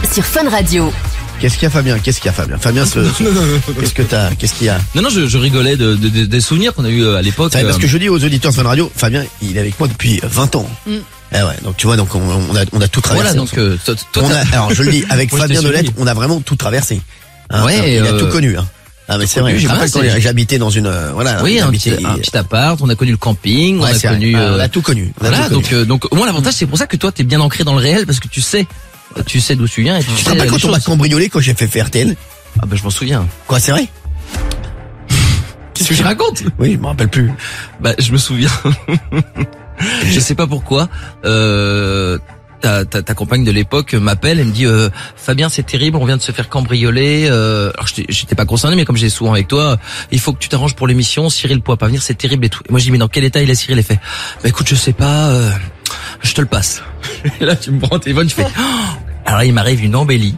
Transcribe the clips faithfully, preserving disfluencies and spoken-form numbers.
sur Fun Radio. Qu'est-ce qu'il y a, Fabien? Qu'est-ce qu'il y a, Fabien? Fabien, ce, ce... qu'est-ce que t'as? Qu'est-ce qu'il y a? Non, non, je, je rigolais de, de, de, des souvenirs qu'on a eu à l'époque. Parce que je dis aux auditeurs de Fun Radio, Fabien, il est avec moi depuis vingt ans. Mm. Eh ouais, donc tu vois, donc on, on a, on a tout traversé. Voilà, donc euh, toi, toi, on a, alors je le dis, avec moi, Fabien Delette, on a vraiment tout traversé. Hein, ouais, il a euh... tout connu. Hein. Ah mais c'est vrai, je me rappelle quand j'habitais dans une euh, voilà, oui, un habité, petit, un petit appart, on a connu le camping, ouais, on a connu euh, on a tout connu. On voilà, tout donc euh, donc au moins l'avantage c'est pour ça que toi t'es bien ancré dans le réel parce que tu sais tu sais d'où tu viens et tu je sais te rappelle quand choses. on m'a cambriolé quand j'ai fait faire R T L. Ah ben je m'en souviens. Quoi, c'est vrai? Qu'est-ce que je raconte? Oui, je me rappelle plus. Bah je me souviens. Je sais pas pourquoi. Euh Ta, ta, ta compagne de l'époque m'appelle et me dit euh, Fabien, c'est terrible, on vient de se faire cambrioler. Euh, alors j'étais, j'étais pas concerné, mais comme j'ai souvent avec toi, il faut que tu t'arranges pour l'émission. Cyril pourra pas venir, c'est terrible et tout. Et moi je dis mais dans quel état il est Cyril? Il fait bah écoute, je sais pas, euh, je te le passe. Et là tu me prends au téléphone, je fais oh alors il m'arrive une embellie.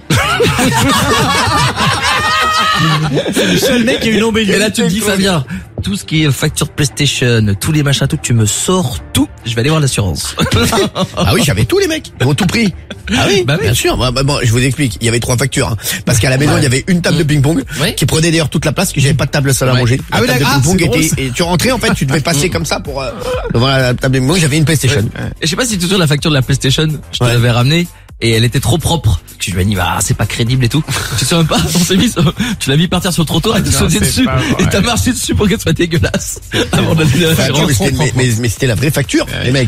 C'est le seul mec qui a une embellie. Et là tu me dis Fabien, tout ce qui est facture de PlayStation, tous les machins, tout, tu me sors tout. Je vais aller voir l'assurance. Ah oui, j'avais tous les mecs. Ils m'ont tout pris. Ah oui, bah oui. Bien sûr. Bah, bah, bon, je vous explique. Il y avait trois factures. Hein. Parce qu'à la maison, ouais. Il y avait une table de ping-pong ouais. qui prenait d'ailleurs toute la place, parce que j'avais pas de table seule à ouais. manger. La ah oui, table de ah, ping-pong était, drôle, et tu rentrais en fait, tu devais passer comme ça pour euh, devant la table de ping-pong. J'avais une PlayStation. Ouais. Et je sais pas si tu te souviens de la facture de la PlayStation. Je te ouais. l'avais ramenée. Et elle était trop propre. Je lui ai dit, bah, c'est pas crédible et tout. Tu sais même pas, on s'est mis, tu l'as mis par terre sur le trottoir et tu sauté dessus. Et t'as marché dessus pour qu'elle soit dégueulasse. Avant de la l'assurance. Mais, mais, mais, mais c'était la vraie facture, ouais. Les mecs.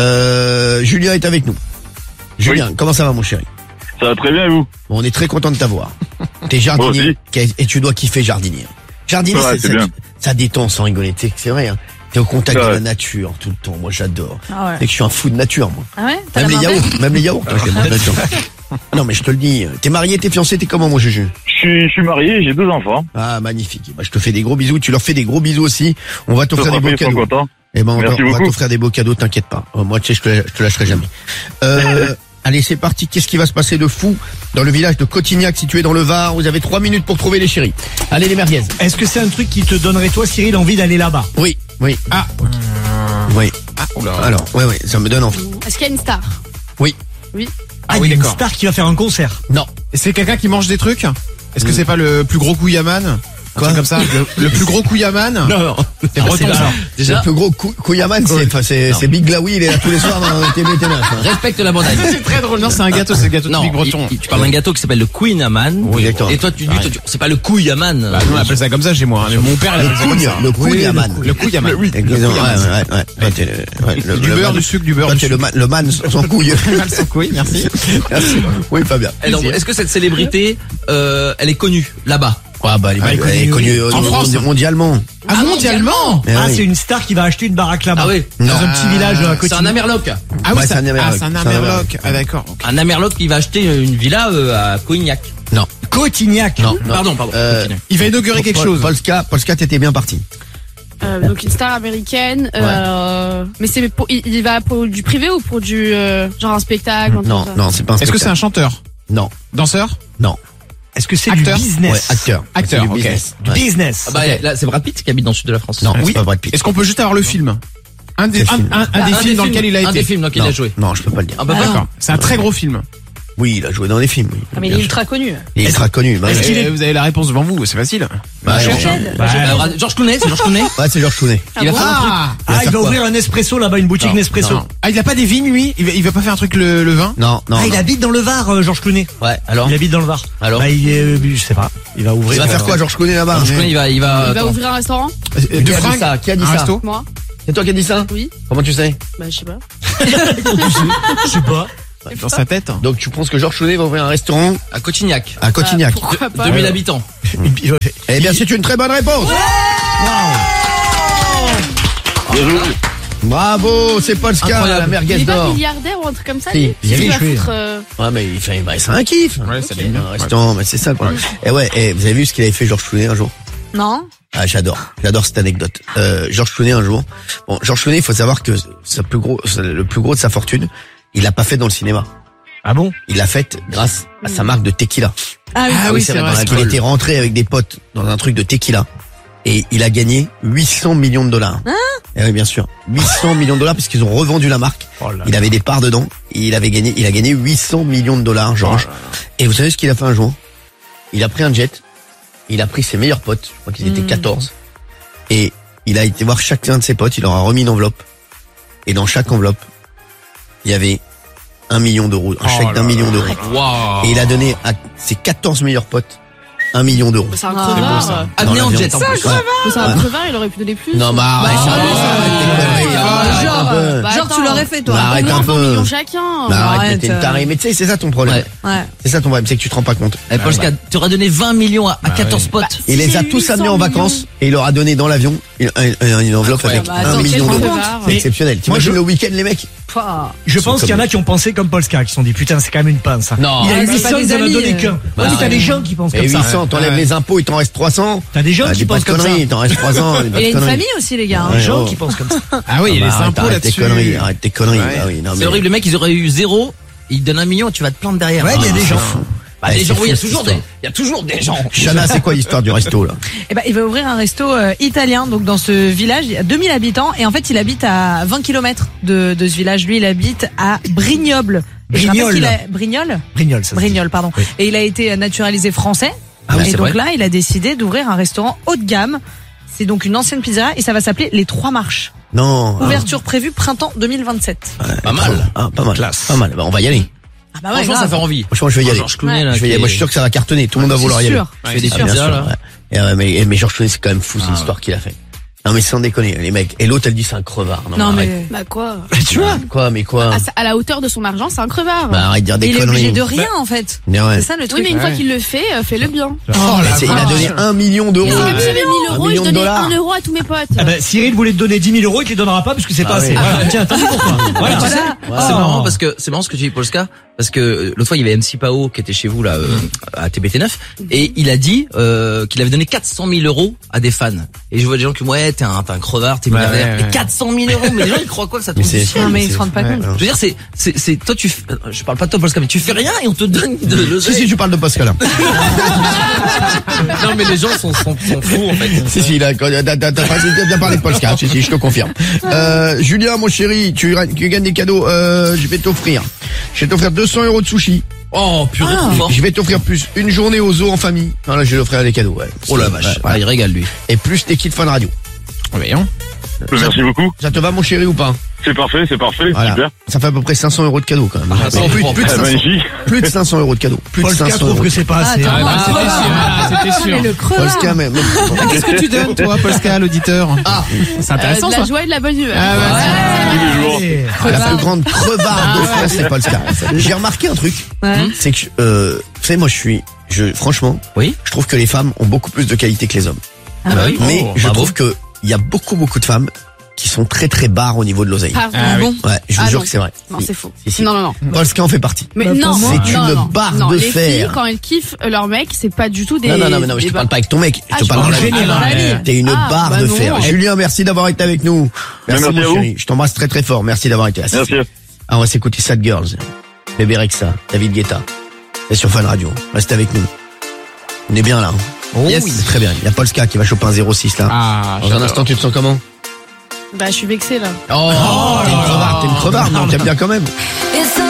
Euh, Julien est avec nous. Julien, oui. Comment ça va, mon chéri? Ça va très bien, et vous? Bon, on est très content de t'avoir. T'es jardinier. Et tu dois kiffer jardinier. Jardinier, ouais, c'est, ça, ça détend sans rigoler. Tu sais que c'est vrai, hein. T'es au contact ouais. de la nature tout le temps. Moi, j'adore. Ah ouais. C'est que je suis un fou de nature, moi. Ah ouais? Même les yaourts, même les yaourts, toi, je les mange là-dedans. Non, mais je te le dis. T'es marié, t'es fiancé, t'es comment, mon Juju? Je suis, je suis marié, j'ai deux enfants. Ah, magnifique. Bah, je te fais des gros bisous. Tu leur fais des gros bisous aussi. On va t'offrir des beaux cadeaux. Eh ben, on, va, on va t'offrir des beaux cadeaux, t'inquiète pas. Moi, tu sais, je te, je te lâcherai jamais. Euh, allez, c'est parti. Qu'est-ce qui va se passer de fou dans le village de Cotignac, situé dans le Var? Vous avez trois minutes pour trouver les chéris. Allez, les merguez. Est-ce que c'est un truc qui te donnerait, toi, Cyril, envie d'aller là-bas? Oui, oui. Ah, okay. Oui. Ah, oula. Alors, ouais, ouais, ça me donne envie. Est-ce qu'il y a une star? Oui. Oui. Ah, ah oui, il y a une star qui va faire un concert. Non. Et c'est quelqu'un qui mange des trucs? Est-ce que mmh. c'est pas le plus gros couillaman? Quoi? Comme ça? Le, le plus gros couillaman? Non, non. C'est breton, ça. Déjà. Le plus gros cou- couillaman, c'est, enfin, c'est, c'est Big Glaoui, il est là tous les soirs dans T V T neuf. Hein. Respecte la montagne. C'est très drôle. Non, c'est un gâteau, c'est le gâteau typique breton. Il, tu parles d'un gâteau qui s'appelle le Couillaman. Oui, exactement. Et toi, tu dis, toi, c'est pas le Couillaman. Bah, nous, on appelle ça comme ça chez moi. Hein. Mon père, il appelle ça comme ça. Le Couillaman. Le Couillaman. Oui. Exactement. Ouais, ouais, ouais. ouais. Du beurre, du sucre, du beurre. Toi, t'es le man, le man sans couille. Le man sans couille, merci. Merci. Oui, Fabien. Alors, est-ce que cette célébrité, euh, elle est connue là-bas? Ah bah, elle est, elle est connue en France, mondialement. Ah, mondialement? Ah, oui. C'est une star qui va acheter une baraque là-bas. Ah oui. Dans un petit village à côté. C'est un Amerloc. Ah oui, ouais, c'est un Amerloc. Ah, c'est un Amerloc. Ah d'accord. Okay. Un Amerloc qui va acheter une villa euh, à Cotignac. Non. Cotignac. Non, non. Pardon, pardon. Euh, il va inaugurer quelque chose. Polska, Polska, t'étais bien parti. Euh, donc une star américaine. Ouais. Euh, mais c'est pour, il, il va pour du privé ou pour du euh, genre un spectacle? Non, non, c'est pas un spectacle. Est-ce que c'est un chanteur? Non. Danseur? Non. Est-ce que c'est acteur? Du business? Ouais, acteur. Acteur, du ok. business. Du ouais. business. Ah bah okay. Là, c'est Brad Pitt qui habite dans le sud de la France. Non, oui. c'est pas Brad Pitt. Est-ce qu'on peut juste avoir le film? Un des, un, film un, un, un des ah, films un dans des lequel films, il a été. Un des films dans lequel non, il a joué. Non, je peux pas le dire. Ah bah ah. D'accord. C'est un très gros film. Oui, il a joué dans des films. Oui. Ah, mais il est ultra connu. Il est ultra connu. Bah, Est-ce qu'il est... Vous avez la réponse devant vous, c'est facile. Bah, Georges bah, bah, Georges Clooney, c'est Georges Clooney. Ouais, c'est Georges Clooney. Ah il va bon faire un truc. Ah, il va, ah, il va ouvrir un Nespresso là-bas, une boutique non, Nespresso. Non. Ah, il a pas des vignes, lui? Il va, il va pas faire un truc le, le vin? Non, non. Ah, non. il habite dans le Var, euh, Georges Clooney. Ouais, alors. Il habite dans le Var. Alors. Bah, il est, euh, je sais pas. Il va ouvrir. Il va faire quoi, Georges Clooney là-bas? Georges Clooney, il va, il va. Il va ouvrir un restaurant? Euh, de fringues? Ça Qui a dit un ça? Resto? Moi. C'est toi qui as dit ça? Oui. Comment tu sais? Bah, je sais pas. Je sais pas. Dans sa tête. Donc tu penses que Georges Clooney va ouvrir un restaurant à Cotignac? À Cotignac. Euh, pourquoi pas? deux mille habitants. Eh bien, c'est une très bonne réponse. Ouais wow. Bravo, c'est Polska, la merguez d'or. Il est pas d'or. milliardaire ou un truc comme ça? Si, il il va fait. foutre, euh... Ouais, mais il fait, bah, c'est un kiff. Ouais, ça okay. Un restaurant, mais c'est ça, quoi. Ouais. Et ouais, et vous avez vu ce qu'il avait fait Georges Clooney un jour? Non. Ah, j'adore, j'adore cette anecdote. Euh, Georges Clooney un jour. Bon, Georges Clooney, il faut savoir que sa plus gros, le plus gros de sa fortune, il l'a pas fait dans le cinéma. Ah bon? Il l'a fait grâce à sa marque de tequila. Ah oui, ah, oui c'est vrai. Parce qu'il était rentré avec des potes dans un truc de tequila. Et il a gagné huit cents millions de dollars. Hein? Eh oui, bien sûr. huit cents millions de dollars parce qu'ils ont revendu la marque. Oh là Il là. avait des parts dedans. Et il avait gagné, il a gagné huit cents millions de dollars, Georges. Oh là là. Et vous savez ce qu'il a fait un jour? Il a pris un jet. Il a pris ses meilleurs potes. Je crois qu'ils étaient quatorze. Et il a été voir chacun de ses potes. Il leur a remis une enveloppe. Et dans chaque enveloppe, il y avait un million d'euros. Un Oh chèque là d'un là million là d'euros. Waouh. Et il a donné à ses quatorze meilleurs potes un million d'euros. C'est un Ah. crevard. C'est beau, ça. Amené Dans en l'avion. jet en plus. Ouais. Mais c'est un crevard, il aurait pu donner plus. Non, mais arrête, Bah, arrête, ouais, arrête, ouais, arrête, genre, un peu. bah, Genre, attends. tu l'aurais fait, toi. Bah, arrête Au un moins peu. vingt millions chacun. Bah, arrête, arrête, t'es une euh. tarée. Mais tu sais, c'est ça ton problème. Ouais. C'est ça ton problème, c'est que tu te rends pas compte. Eh, Polska, tu aurais donné vingt millions à, à quatorze ouais. potes. Il les a Si, tous amenés en huit cents vacances et il leur a donné dans l'avion une, une, une enveloppe avec Bah, un attends, million quel d'euros. crevard. C'est exceptionnel. Moi, T'imagines je- le week-end, les mecs? Pouah. Je Ils sont pense qu'il y en comme- a qui ont pensé comme Polska, qui se sont dit putain c'est quand même une pince. hein. Non. Il a Ah, eu c'est huit pas cents, des il en a amis, donné euh. qu'un. Bah, Ouais, mais t'as ouais. des gens qui pensent Et comme huit cents, ça. t'enlèves Ouais. les impôts, il t'en reste trois cents. T'as des gens Ah, qui dis pas de pensent comme ça. conneries, il t'en reste trois cents. dis pas Il de a une conneries. famille aussi, les gars. hein. Des Ouais, gens oh. qui pensent comme ça. Ah oui, il y a Ah les bah, arrête, impôts arrête tes là-dessus. conneries, arrête tes conneries. Ouais. Ah oui, non, C'est mais- horrible, les mecs, ils auraient eu zéro, ils te donnent un million, tu vas te plaindre derrière. Ouais, il y a Ah, des gens. Bah, Ouais, des c'est gens, oui, il y a fou, cette toujours des, histoire. il y a toujours des gens. Chana, c'est quoi l'histoire du resto, là? Eh ben, il va ouvrir un resto euh, italien. Donc, dans ce village, il y a deux mille habitants. Et en fait, il habite à vingt kilomètres de, de ce village. Lui, il habite à Brignoles. Et je rappelle Brignoles. qu'il a- Brignoles? Brignoles, ça se dit. Brignoles, pardon. Oui. Et il a été naturalisé français. Ah oui, et c'est donc vrai. là, il a décidé d'ouvrir un restaurant haut de gamme. C'est donc une ancienne pizzeria et ça va s'appeler Les Trois Marches. Non. Ouverture prévue printemps deux mille vingt-sept. Pas mal. Ah, pas mal. Classe. Pas mal. Bah, on va y aller. Ah bah ouais, Franchement, ça grave. fait envie. Franchement, je vais y aller. Georges Clooney, Ouais. là. Je vais y qui aller. Moi, est- je suis sûr que ça va cartonner. Tout le monde va vouloir y C'est aller. sûr. Tu fais des Ah, bien pizzas, sûr, là. ouais. Et, ouais, mais, mais Georges Clooney, c'est quand même fou, cette Ah, histoire qu'il a fait. Non, mais sans déconner, les mecs. Et l'autre, elle dit c'est un crevard. Non, Non, arrête. mais Bah quoi? Tu vois? Quoi, mais quoi? à, sa- à la hauteur de son argent, c'est un crevard. Bah, arrête de dire des il est conneries. obligé de rien, en fait. Mais ouais. C'est ça le oui, truc. mais une fois Ouais. qu'il le fait, euh, fais-le bien. Oh, mais c'est- il a donné un million d'euros. Et c'est comme si j'avais mille Un euros, je million de donnais dollars. un euro à tous mes potes. Ah ben, Cyril voulait te donner dix mille euros, il te les donnera pas parce que c'est Ah pas oui. assez. Voilà, tiens, t'as vu pourquoi? Voilà, tu sais. C'est marrant parce que c'est marrant ce que tu dis Polska parce que euh, l'autre fois il y avait M C Pao qui était chez vous là euh, à T B T neuf et il a dit euh, qu'il avait donné quatre cent mille euros à des fans et je vois des gens qui me disent ouais t'es un, t'es un crevard t'es Ouais, milliardaire ouais, ouais. et quatre cent mille euros mais les gens ils croient quoi que ça tombe Mais du c'est- ciel. Non, mais ils c'est- se rendent pas ouais, compte. non. Je veux dire c'est c'est c'est toi tu fais- je parle pas de toi Polska mais tu fais rien et on te donne de Si, l'oseille. si, tu parles de Pascal. Non mais les gens sont sont, sont fous en fait. Si, si, là, t'as, t'as, t'as pas t'as bien parlé de Polska. Si, si, je te confirme. Euh, Julien, mon chéri, tu, tu gagnes des cadeaux, euh, je vais t'offrir. Je vais t'offrir deux cents euros de sushi. Oh purée Ah. trop fort. Je vais t'offrir plus une journée au zoo en famille. Voilà, je vais l'offrir des cadeaux, ouais. Oh la vache. Ouais, Ah, il régale lui. Et plus des kits Fun Radio. Voyons. Merci beaucoup. Ça te va, mon chéri, ou pas? C'est parfait, c'est parfait. Voilà. Super. Ça fait à peu près cinq cents euros de cadeaux, quand même. Ah, c'est plus, bon. plus de Ah, cinq cents, magnifique. plus de cinq cents euros de cadeaux. Plus de Polska cinq cents trouve euros. que c'est pas assez. Attends, hein. Ah, c'était sûr, ah, c'était mais sûr. le crevard. Polska, même. Qu'est-ce que tu donnes, toi, Polska, l'auditeur? Ah, C'est Euh, intéressant, de la ça. joie et de la bonne humeur. Ah, ouais, Tous les jours. Allez. la plus grande crevarde de France, c'est Polska. J'ai remarqué un truc. Ouais. C'est que, euh, vous savez, moi, je suis, je, franchement, Oui. je trouve que les femmes ont beaucoup plus de qualité que les hommes. Ah bah oui. Mais Oh, je bravo. trouve que il y a beaucoup, beaucoup de femmes qui sont très, très barres au niveau de l'oseille. Pardon. Ah, oui. bon. Ouais, je vous Ah, jure non. que c'est vrai. Non, c'est faux. Si, si. Non, non, non. Polska en fait partie. Mais Bah, non, pour moi, c'est non, une non, barre non, de les fer. filles, quand elles kiffent leur mec, c'est pas du tout des. Non, non, non, mais non, mais je des te parle barres. pas avec ton mec. Je Ah, te je parle dans parle la vie. en général. Ah, ouais. T'es une Ah, barre bah de non. fer. Julien, merci d'avoir été avec nous. Merci, Merci mon à vous. chéri. Je t'embrasse très, très fort. Merci d'avoir été là. Merci. Ah, on va s'écouter Sad Girls. Bébé Rexa, David Guetta. C'est sur Fun Radio. Reste avec nous. On est bien là. hein. Yes. C'est très bien. Il y a Polska qui va choper un zéro six là. Ah, Dans un instant, tu te sens comment? Bah, je suis vexée là. Oh, t'es une crevarde, t'es une crevarde, non, t'aimes bien quand même.